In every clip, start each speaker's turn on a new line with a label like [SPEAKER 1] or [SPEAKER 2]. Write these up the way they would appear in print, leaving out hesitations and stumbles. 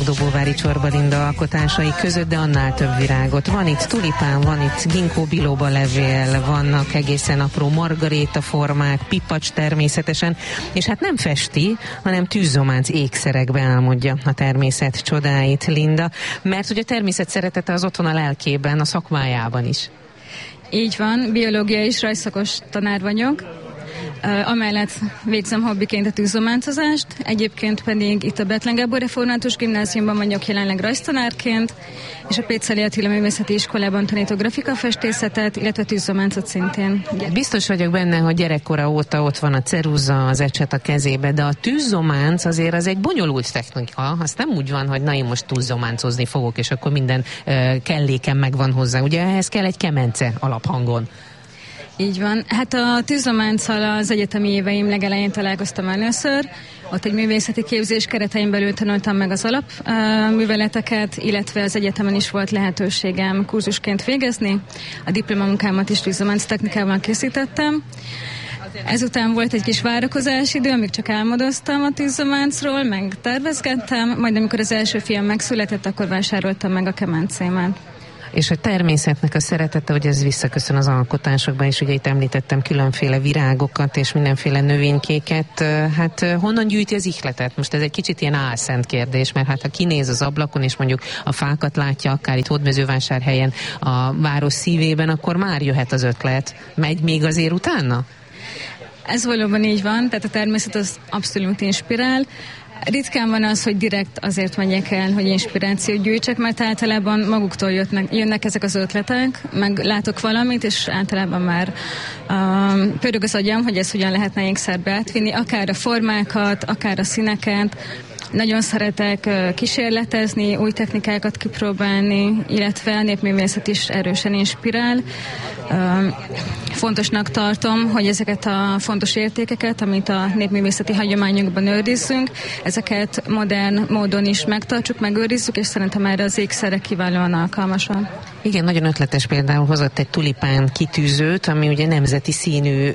[SPEAKER 1] Dobóvári Csorba Linda alkotásai között, de annál több virágot. Van itt tulipán, van itt ginkgo biloba levél, vannak egészen apró margarétaformák, pipacs természetesen, és hát nem festi, hanem tűzzománc ékszerekbe álmodja a természet csodáit Linda, mert ugye a természet szeretete az ott van a lelkében, a szakmájában is.
[SPEAKER 2] Így van, biológiai és rajzszakos tanár vagyok. Amellett végzem hobbiként a tűzzománcozást, egyébként pedig itt a Bethlen Gábor Református Gimnáziumban vagyok jelenleg rajztanárként, és a Péceli Attila Művészeti Iskolában tanítok grafikafestészetet, illetve tűzzománcot szintén.
[SPEAKER 1] Biztos vagyok benne, hogy gyerekkora óta ott van a ceruza, az ecset a kezébe, de a tűzzománc azért az egy bonyolult technika, az nem úgy van, hogy na én most tűzzománcozni fogok, és akkor minden kellékem megvan hozzá. Ugye ehhez kell egy kemence alaphangon.
[SPEAKER 2] Így van. Hát a tűzzománccal az egyetemi éveim legelején találkoztam először. Ott egy művészeti képzés keretein belül tanultam meg az alapműveleteket, illetve az egyetemen is volt lehetőségem kurzusként végezni. A diplomamunkámat is tűzzománc technikával készítettem. Ezután volt egy kis várakozási idő, amíg csak álmodoztam a tűzzománcról, meg tervezgettem, majd amikor az első fiam megszületett, akkor vásároltam meg a kemencémet.
[SPEAKER 1] És a természetnek a szeretete, hogy ez visszaköszön az alkotásokban, és ugye itt említettem különféle virágokat és mindenféle növénykéket. Hát honnan gyűjti az ihletet? Most ez egy kicsit ilyen álszent kérdés, mert hát ha kinéz az ablakon, és mondjuk a fákat látja, akár itt Hódmezővásárhelyen, a város szívében, akkor már jöhet az ötlet. Megy még azért utána?
[SPEAKER 2] Ez valóban így van, tehát a természet az abszolút inspirál. Ritkán van az, hogy direkt azért megyek el, hogy inspirációt gyűjtsek, mert általában maguktól jönnek ezek az ötletek, meg látok valamit, és általában már pörög az agyam, hogy ezt hogyan lehetne ékszerbe átvinni, akár a formákat, akár a színeket. Nagyon szeretek kísérletezni, új technikákat kipróbálni, illetve a népművészet is erősen inspirál. Fontosnak tartom, hogy ezeket a fontos értékeket, amit a népművészeti hagyományokban őrizzünk, ezeket modern módon is megtartsuk, megőrizzük, és szerintem erre az ékszerek kiválóan alkalmasak.
[SPEAKER 1] Igen, nagyon ötletes, például hozott egy tulipán kitűzőt, ami ugye nemzeti színű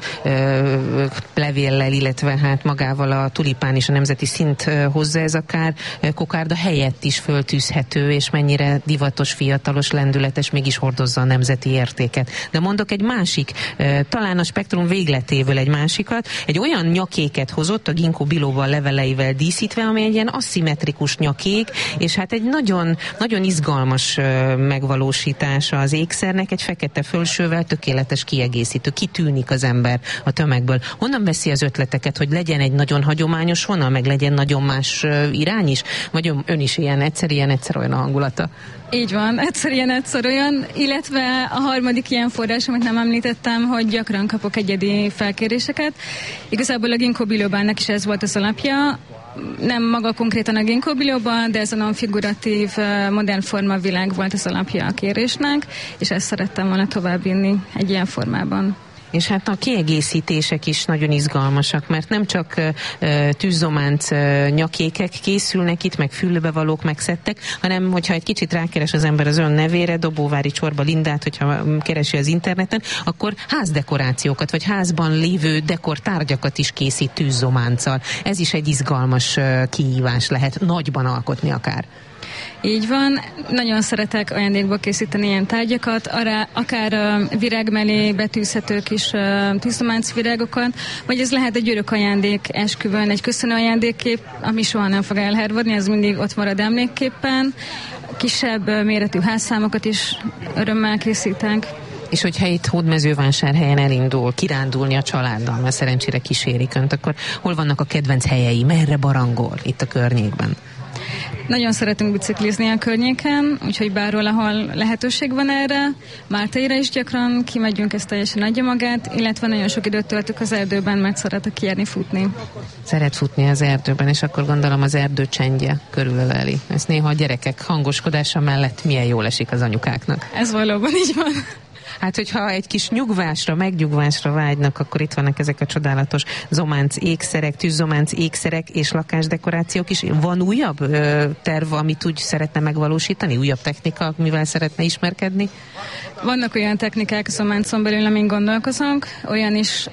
[SPEAKER 1] levéllel, illetve hát magával a tulipán is a nemzeti színt hozza, ez akár kokárda helyett is föltűzhető, és mennyire divatos, fiatalos, lendületes, mégis hordozza a nemzeti értéket. De mondok egy másik, talán a spektrum végletéből egy másikat, egy olyan nyakéket hozott a ginkgo biloba leveleivel díszítve, ami egy ilyen aszimmetrikus nyakék, és hát egy nagyon, nagyon izgalmas megvalósítása az ékszernek, egy fekete fölsővel tökéletes kiegészítő, kitűnik az ember a tömegből. Honnan veszi az ötleteket, hogy legyen egy nagyon hagyományos vonal, meg legyen nagyon más irány is? Vagy ön is egyszer olyan a hangulata?
[SPEAKER 2] Így van, egyszer olyan, illetve a harmadik ilyen forrás, amit nem említettem, hogy gyakran kapok egyedi felkéréseket. Igazából a ginkgo bilobának is ez volt az alapja, nem maga konkrétan a ginkgo biloba, de ez a non-figuratív modern formavilág volt az alapja a kérésnek, és ezt szerettem volna továbbvinni egy ilyen formában.
[SPEAKER 1] És hát a kiegészítések is nagyon izgalmasak, mert nem csak tűzzománc nyakékek készülnek itt, meg fülbevalók, meg szettek, hanem hogyha egy kicsit rákeres az ember az ön nevére, Dobóvári Csorba Lindát, hogyha keresi az interneten, akkor házdekorációkat, vagy házban lévő dekortárgyakat is készít tűzzománccal. Ez is egy izgalmas kihívás lehet, nagyban alkotni akár.
[SPEAKER 2] Így van, nagyon szeretek ajándékból készíteni ilyen tárgyakat, akár virág mellé betűzhető kis tűzzománc virágokat, vagy ez lehet egy örök ajándék esküvőn, egy köszönő ajándékkép, ami soha nem fog elhervadni, ez mindig ott marad emlékképpen. Kisebb méretű házszámokat is örömmel készítek.
[SPEAKER 1] És hogyha itt Hódmezővásárhelyen elindul kirándulni a családdal, mert szerencsére kísérik önt, akkor hol vannak a kedvenc helyei, merre barangol itt a környékben?
[SPEAKER 2] Nagyon szeretünk biciklizni a környéken, úgyhogy bárhol, ahol lehetőség van erre, Máltaira is gyakran kimegyünk, ezt teljesen adja magát, illetve nagyon sok időt töltök az erdőben, mert szeretek kijárni futni.
[SPEAKER 1] Szeret futni az erdőben, és akkor gondolom az erdő csendje körülöleli. Ez néha a gyerekek hangoskodása mellett milyen jól esik az anyukáknak.
[SPEAKER 2] Ez valóban így van.
[SPEAKER 1] Hát, hogyha egy kis nyugvásra, megnyugvásra vágynak, akkor itt vannak ezek a csodálatos zománc ékszerek, tűzzománc ékszerek és lakásdekorációk is. Van újabb terv, amit úgy szeretne megvalósítani? Újabb technika, mivel szeretne ismerkedni?
[SPEAKER 2] Vannak olyan technikák a zománcon belül, amin gondolkozunk, olyan is,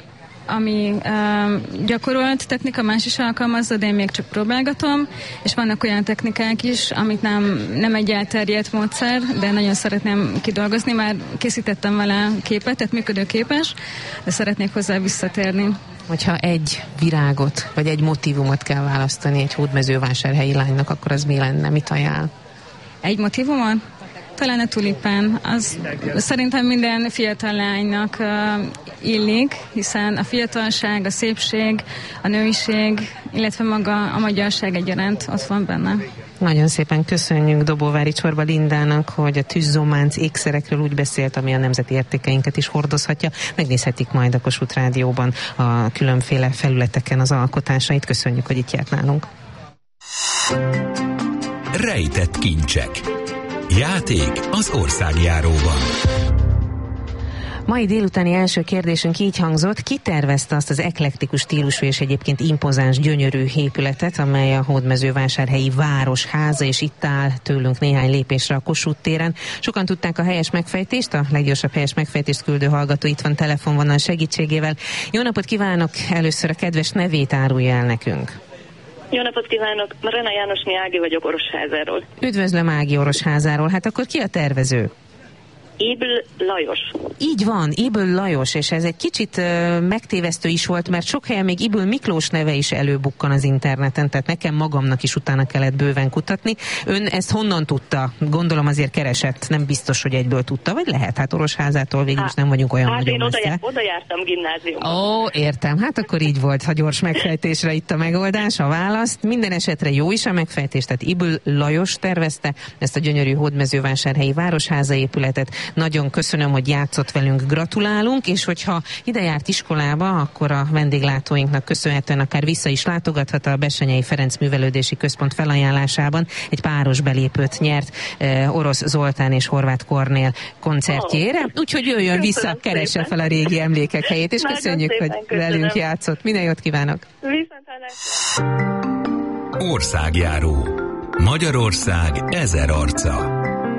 [SPEAKER 2] ami gyakorolt technika, más is alkalmazza, de én még csak próbálgatom, és vannak olyan technikák is, amit nem egy elterjedt módszer, de nagyon szeretném kidolgozni, már készítettem vele képet, tehát működőképes, de szeretnék hozzá visszatérni.
[SPEAKER 1] Hogyha egy virágot, vagy egy motívumot kell választani egy hódmezővásárhelyi lánynak, akkor az mi lenne, mit ajánl?
[SPEAKER 2] Egy motívumot? Talán a tulipán. Az szerintem minden fiatal lánynak illik, hiszen a fiatalság, a szépség, a nőiség, illetve maga a magyarság egyaránt ott van benne.
[SPEAKER 1] Nagyon szépen köszönjük Dobóvári Csorba Lindának, hogy a tűzzománc ékszerekről úgy beszélt, ami a nemzeti értékeinket is hordozhatja. Megnézhetik majd a Kossuth Rádióban a különféle felületeken az alkotásait. Köszönjük, hogy itt járt nálunk.
[SPEAKER 3] Rejtett kincsek. Játék az országjáróban.
[SPEAKER 1] Mai délutáni első kérdésünk így hangzott: ki tervezte azt az eklektikus stílusú és egyébként impozáns, gyönyörű épületet, amely a hódmezővásárhelyi Városháza, és itt áll tőlünk néhány lépésre a Kossuth téren. Sokan tudták a helyes megfejtést, a leggyorsabb helyes megfejtést küldő hallgató itt van telefonvonal segítségével. Jó napot kívánok! Először a kedves nevét árulja el nekünk.
[SPEAKER 4] Jó napot kívánok! Rena Jánosné Ági vagyok Orosházáról.
[SPEAKER 1] Üdvözlöm Ági Orosházáról. Hát akkor ki a tervező?
[SPEAKER 4] Ibl Lajos.
[SPEAKER 1] Így van, Ibl Lajos, és ez egy kicsit megtévesztő is volt, mert sok helyen még Ibl Miklós neve is előbukkan az interneten, tehát nekem magamnak is utána kellett bőven kutatni. Ön ezt honnan tudta? Gondolom azért keresett, nem biztos, hogy egyből tudta, vagy lehet? Hát Orosházától végül is nem vagyunk olyan nagyon messze.
[SPEAKER 4] Én oda jártam gimnáziumban.
[SPEAKER 1] Ó, értem, hát akkor így volt, ha gyors megfejtésre itt a megoldás, a választ. Minden esetre jó is a megfejtés, tehát Ibl Lajos tervezte ezt a gyönyörű hódmezővásárhelyi Városháza épületet. Nagyon köszönöm, hogy játszott velünk, gratulálunk, és hogyha ide járt iskolába, akkor a vendéglátóinknak köszönhetően akár vissza is látogathat. A Bessenyei Ferenc Művelődési Központ felajánlásában egy páros belépőt nyert Orosz Zoltán és Horváth Kornél koncertjére, úgyhogy jöjjön vissza, keresse fel a régi emlékek helyét, és köszönjük, hogy velünk játszott. Minden jót kívánok!
[SPEAKER 3] Országjáró. Magyarország ezer arca.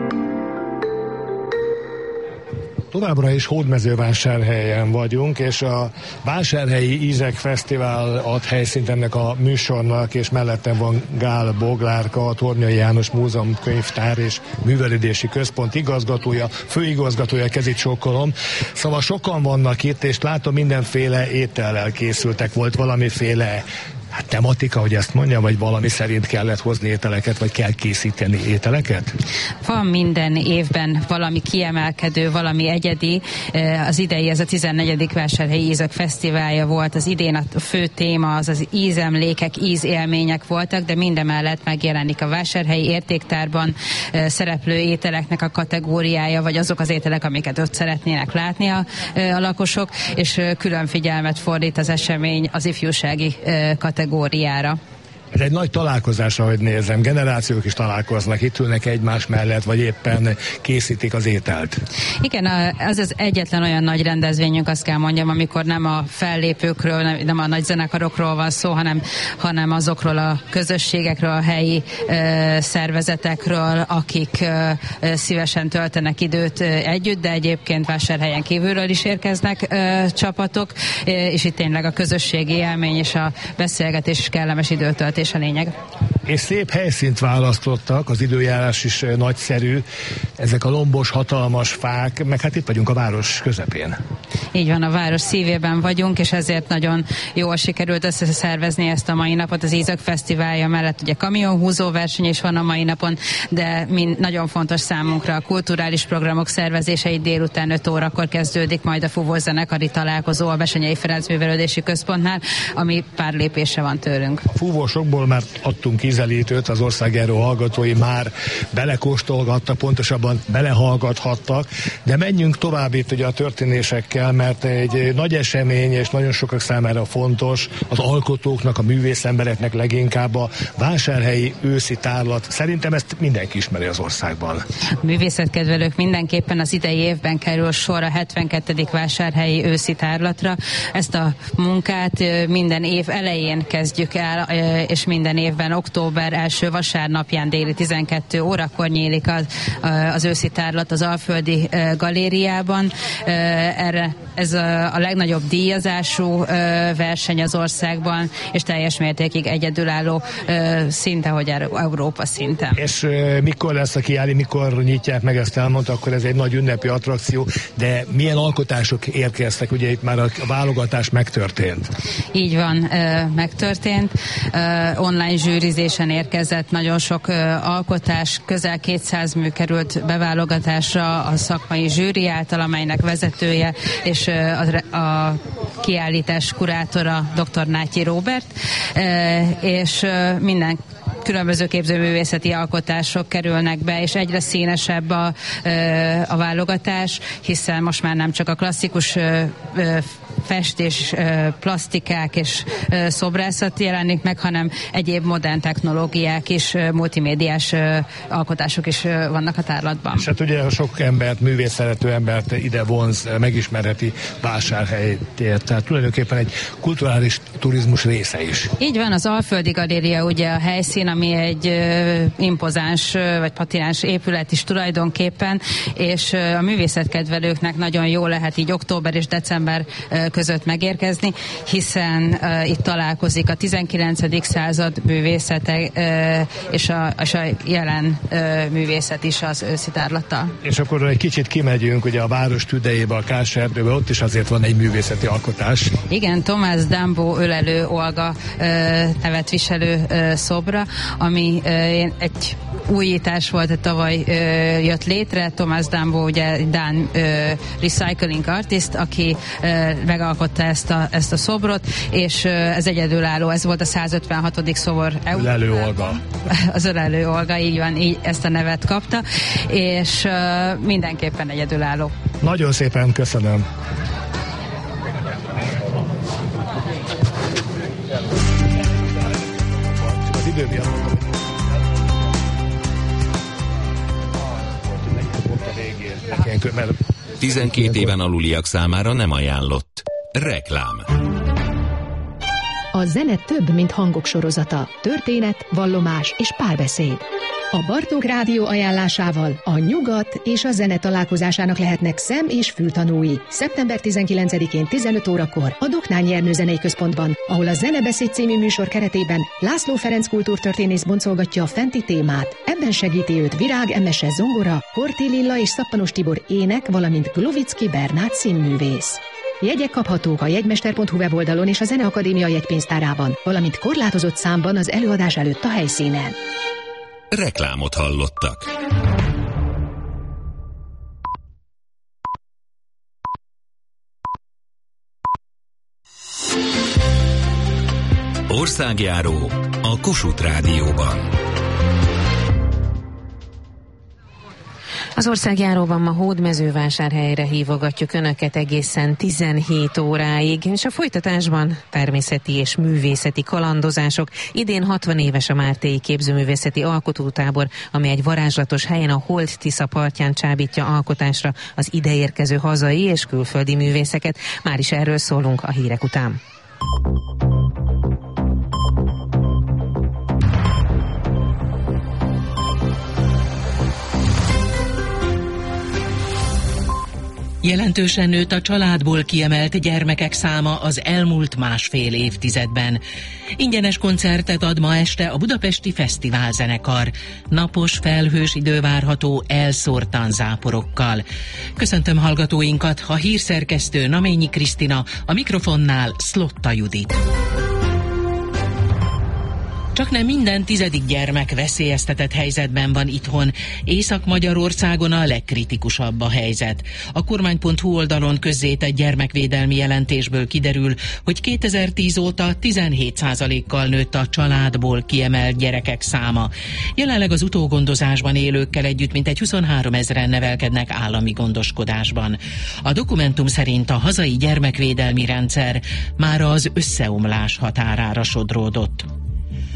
[SPEAKER 5] Továbbra is Hódmezővásárhelyen vagyunk, és a Vásárhelyi Ízek Fesztivál ad helyszínt ennek a műsornak, és mellettem van Gál Boglárka, a Tornyai János Múzeum Könyvtár és Művelődési Központ igazgatója, főigazgatója, kezit sokkolom. Szóval sokan vannak itt, és látom, mindenféle étellel készültek. Volt valamiféle tematika, hogy ezt mondja, vagy valami szerint kellett hozni ételeket, vagy kell készíteni ételeket?
[SPEAKER 6] Van minden évben valami kiemelkedő, valami egyedi. Az idei ez a 14. Vásárhelyi Ízek Fesztiválja volt. Az idén a fő téma az ízemlékek, ízélmények voltak, de mindemellett megjelenik a Vásárhelyi Értéktárban szereplő ételeknek a kategóriája, vagy azok az ételek, amiket ott szeretnének látni a lakosok, és külön figyelmet fordít az esemény az ifjúsági kategóriára.
[SPEAKER 5] Ez egy nagy találkozás, ahogy nézem. Generációk is találkoznak, itt ülnek egymás mellett, vagy éppen készítik az ételt.
[SPEAKER 6] Igen, az az egyetlen olyan nagy rendezvényünk, azt kell mondjam, amikor nem a fellépőkről, nem a nagy zenekarokról van szó, hanem azokról a közösségekről, a helyi szervezetekről, akik szívesen töltenek időt együtt, de egyébként Vásárhelyen kívülről is érkeznek csapatok, és itt tényleg a közösségi élmény és a beszélgetés és kellemes időtöltés a lényeg.
[SPEAKER 5] És szép helyszínt választottak, az időjárás is nagyszerű, ezek a lombos, hatalmas fák, meg hát itt vagyunk a város közepén.
[SPEAKER 6] Így van, a város szívében vagyunk, és ezért nagyon jól sikerült összeszervezni ezt a mai napot. Az Ízek Fesztiválja mellett ugye kamionhúzó verseny is van a mai napon, de nagyon fontos számunkra a kulturális programok szervezése. Itt délután 5 órakor kezdődik majd a fúvós zenekari találkozó a Bessenyei Ferenc Művelődési Központnál, ami pár lépésre van tőlünk.
[SPEAKER 5] A fúvósokból már adtunk ízelítőt, az országjáró hallgatói már belekóstolgattak, pontosabban belehallgathattak, de menjünk tovább itt ugye a történésekkel, mert egy nagy esemény, és nagyon sokak számára fontos, az alkotóknak, a művészembereknek leginkább a Vásárhelyi őszi tárlat. Szerintem ezt mindenki ismeri az országban.
[SPEAKER 6] A művészetkedvelők mindenképpen az idei évben kerül sor a 72. Vásárhelyi őszi tárlatra. Ezt a munkát minden év elején kezdjük el, és minden évben október október első vasárnapján déli 12 órakor nyílik az őszi tárlat az Alföldi Galériában. Ez a legnagyobb díjazású verseny az országban, és teljes mértékig egyedülálló szinte, hogy Európa szinten.
[SPEAKER 5] És mikor lesz a kiállítás, mikor nyitják meg, ezt elmondta, akkor ez egy nagy ünnepi attrakció, de milyen alkotások érkeztek? Ugye itt már a válogatás megtörtént.
[SPEAKER 6] Így van, megtörtént. Online zsűrizésen érkezett nagyon sok alkotás, közel 200 mű került beválogatásra a szakmai zsűri által, amelynek vezetője és a kiállítás kurátora dr. Nátyi Róbert, és minden különböző képzőművészeti alkotások kerülnek be, és egyre színesebb a válogatás, hiszen most már nem csak a klasszikus festés, plastikák és szobrászat jelenik meg, hanem egyéb modern technológiák és multimédiás alkotások is vannak a tárlatban.
[SPEAKER 5] És hát ugye sok embert, művészszerető embert ide vonz, megismerheti Vásárhelyt, tehát tulajdonképpen egy kulturális turizmus része is.
[SPEAKER 6] Így van, az Alföldi Galéria ugye a helyszín, ami egy impozáns vagy patináns épület is tulajdonképpen, és a művészetkedvelőknek nagyon jó lehet így október és december között megérkezni, hiszen itt találkozik a 19. század művészete és a jelen művészet is az őszi tárlattal.
[SPEAKER 5] És akkor egy kicsit kimegyünk ugye a város tüdejébe, a Káserdőbe, ott is azért van egy művészeti alkotás.
[SPEAKER 6] Igen, Tomás Dambó ölelő Olga nevet viselő szobra, ami egy újítás volt, tavaly jött létre. Tomás Dambó ugye dán recycling artist, aki megalkotta ezt a szobrot, és ez egyedülálló, ez volt a 156. szobor.
[SPEAKER 5] Ölelő Olga.
[SPEAKER 6] Az ölelő Olga, így van, így ezt a nevet kapta, és mindenképpen egyedülálló.
[SPEAKER 5] Nagyon szépen köszönöm. Az idő miatt
[SPEAKER 3] 12 éven aluliak számára nem ajánlott. Reklám.
[SPEAKER 7] A zene több, mint hangok sorozata. Történet, vallomás és párbeszéd. A Bartók Rádió ajánlásával a nyugat és a zene találkozásának lehetnek szem- és fültanúi. Szeptember 19-én 15 órakor a Doknányi Ernő Zenei Központban, ahol a Zenebeszéd című műsor keretében László Ferenc kultúrtörténész boncolgatja a fenti témát. Ebben segíti őt Virág Emese zongora, Horthy Lilla és Szappanos Tibor ének, valamint Glovicki Bernát színművész. Jegyek kaphatók a jegymester.hu weboldalon és a Zeneakadémia jegypénztárában, valamint korlátozott számban az előadás előtt a helyszínen.
[SPEAKER 3] Reklámot hallottak. Országjáró a Kossuth Rádióban.
[SPEAKER 1] Az országjáróban ma Hódmezővásárhelyre hívogatjuk Önöket egészen 17 óráig, és a folytatásban természeti és művészeti kalandozások. Idén 60 éves a Mártéi Képzőművészeti Alkotótábor, ami egy varázslatos helyen a Holt-Tisza partján csábítja alkotásra az ideérkező hazai és külföldi művészeket. Már is erről szólunk a hírek után.
[SPEAKER 8] Jelentősen nőtt a családból kiemelt gyermekek száma az elmúlt másfél évtizedben. Ingyenes koncertet ad ma este a Budapesti Fesztiválzenekar. Napos, felhős idő várható elszórtan záporokkal. Köszöntöm hallgatóinkat, a hírszerkesztő Naményi Krisztina, a mikrofonnál Szlotta Judit. Csaknem minden 10. gyermek veszélyeztetett helyzetben van itthon. Észak-Magyarországon a legkritikusabb a helyzet. A kormány.hu oldalon közzétett gyermekvédelmi jelentésből kiderül, hogy 2010 óta 17%-kal nőtt a családból kiemelt gyerekek száma. Jelenleg az utógondozásban élőkkel együtt mintegy 23 000-en nevelkednek állami gondoskodásban. A dokumentum szerint a hazai gyermekvédelmi rendszer már az összeomlás határára sodródott.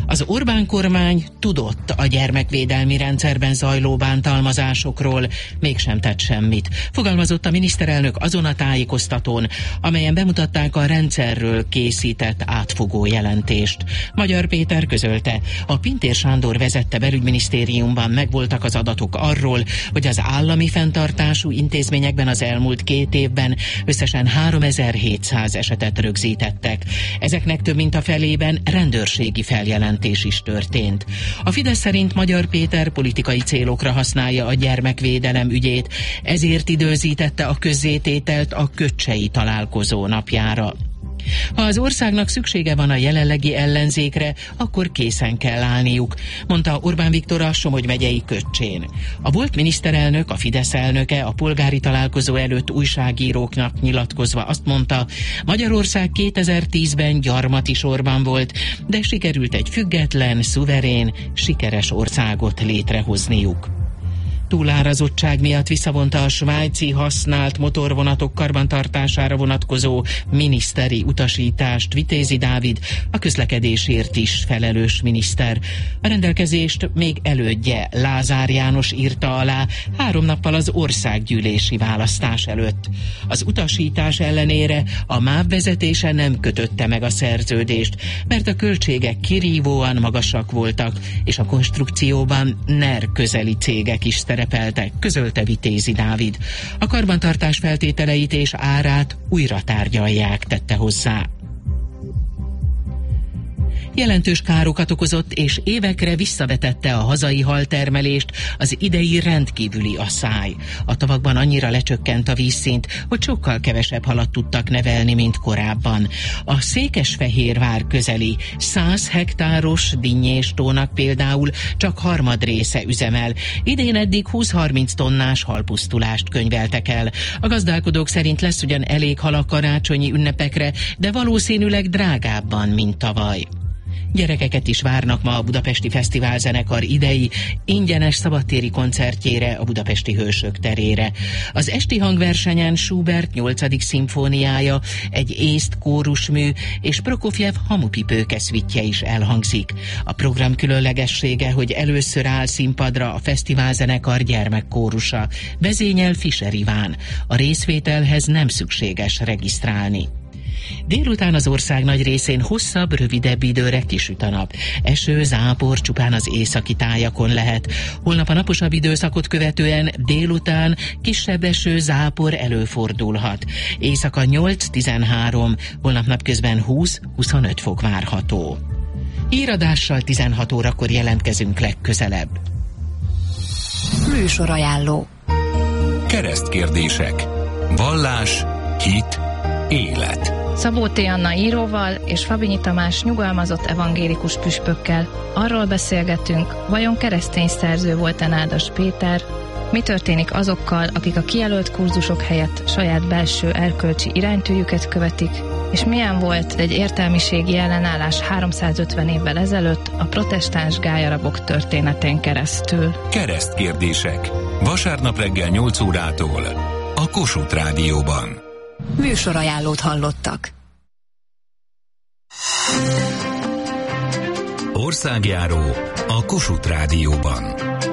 [SPEAKER 8] Az Orbán kormány tudott a gyermekvédelmi rendszerben zajló bántalmazásokról, mégsem tett semmit. Fogalmazott a miniszterelnök azon a tájékoztatón, amelyen bemutatták a rendszerről készített átfogó jelentést. Magyar Péter közölte, a Pintér Sándor vezette belügyminisztériumban megvoltak az adatok arról, hogy az állami fenntartású intézményekben az elmúlt 2 évben összesen 3700 esetet rögzítettek. Ezeknek több mint a felében rendőrségi feljelentés is történt. A Fidesz szerint Magyar Péter politikai célokra használja a gyermekvédelem ügyét, ezért időzítette a közzétételt a köcsei találkozó napjára. Ha az országnak szüksége van a jelenlegi ellenzékre, akkor készen kell állniuk, mondta Orbán Viktor a Somogy megyei Köccsén. A volt miniszterelnök, a Fidesz elnöke a polgári találkozó előtt újságíróknak nyilatkozva azt mondta, Magyarország 2010-ben gyarmati sorban volt, de sikerült egy független, szuverén, sikeres országot létrehozniuk. Túlárazottság miatt visszavonta a svájci használt motorvonatok karbantartására vonatkozó miniszteri utasítást Vitézi Dávid, a közlekedésért is felelős miniszter. A rendelkezést még elődje Lázár János írta alá 3 nappal az országgyűlési választás előtt. Az utasítás ellenére a MÁV vezetése nem kötötte meg a szerződést, mert a költségek kirívóan magasak voltak, és a konstrukcióban NER közeli cégek is szerepeltek, közölte Vitézi Dávid. A karbantartás feltételeit és árát újra tárgyalják, tette hozzá. Jelentős károkat okozott és évekre visszavetette a hazai haltermelést az idei rendkívüli asszály. A tavakban annyira lecsökkent a vízszint, hogy sokkal kevesebb halat tudtak nevelni, mint korábban. A Székesfehérvár közeli 100 hektáros Dinnyés tónak például csak harmadrésze üzemel. Idén eddig 20-30 tonnás halpusztulást könyveltek el. A gazdálkodók szerint lesz ugyan elég hal a karácsonyi ünnepekre, de valószínűleg drágábban, mint tavaly. Gyerekeket is várnak ma a Budapesti Fesztiválzenekar idei ingyenes szabadtéri koncertjére a Budapesti Hősök terére. Az esti hangversenyen Schubert 8. szimfóniája, egy észt kórusmű és Prokofjev hamupipőke szvitje is elhangzik. A program különlegessége, hogy először áll színpadra a fesztiválzenekar gyermekkórusa. Vezényel Fischer Iván. A részvételhez nem szükséges regisztrálni. Délután az ország nagy részén hosszabb, rövidebb időre kisüt a nap. Eső, zápor csupán az északi tájakon lehet. Holnap a naposabb időszakot követően délután kisebb eső, zápor előfordulhat. Éjszaka 8-13, holnap napközben 20-25 fok várható. Híradással 16 órakor jelentkezünk legközelebb.
[SPEAKER 9] Műsorajánló.
[SPEAKER 3] Keresztkérdések. Vallás, hit, élet.
[SPEAKER 10] Szabó T. Anna íróval és Fabinyi Tamás nyugalmazott evangélikus püspökkel arról beszélgetünk, vajon keresztény szerző volt-e Nádas Péter, mi történik azokkal, akik a kijelölt kurzusok helyett saját belső erkölcsi iránytűjüket követik, és milyen volt egy értelmiségi ellenállás 350 évvel ezelőtt a protestáns gályarabok történetén keresztül.
[SPEAKER 3] Keresztkérdések. Vasárnap reggel 8 órától a Kossuth Rádióban.
[SPEAKER 9] Műsorajánlót hallottak.
[SPEAKER 3] Országjáró a Kossuth Rádióban.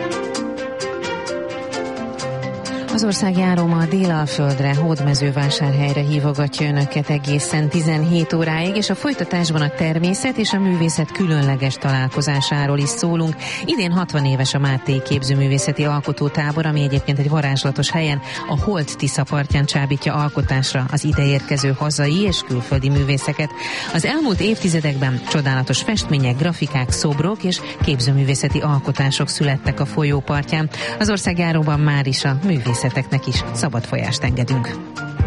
[SPEAKER 1] Az országjáró ma Délalföldre, Hódmezővásárhelyre hívogatja önöket egészen 17 óráig, és a folytatásban a természet és a művészet különleges találkozásáról is szólunk. Idén 60 éves a Máté Képzőművészeti Alkotótábor, ami egyébként egy varázslatos helyen, a Holt-Tisza partján csábítja alkotásra az ideérkező hazai és külföldi művészeket. Az elmúlt évtizedekben csodálatos festmények, grafikák, szobrok és képzőművészeti alkotások születtek a folyó partján. Az országjáróban már is a művészeteknek is szabad folyást engedünk.